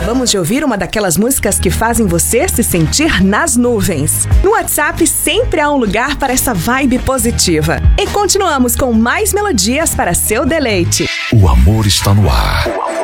Acabamos de ouvir uma daquelas músicas que fazem você se sentir nas nuvens. No WhatsApp sempre há um lugar para essa vibe positiva. E continuamos com mais melodias para seu deleite. O amor está no ar.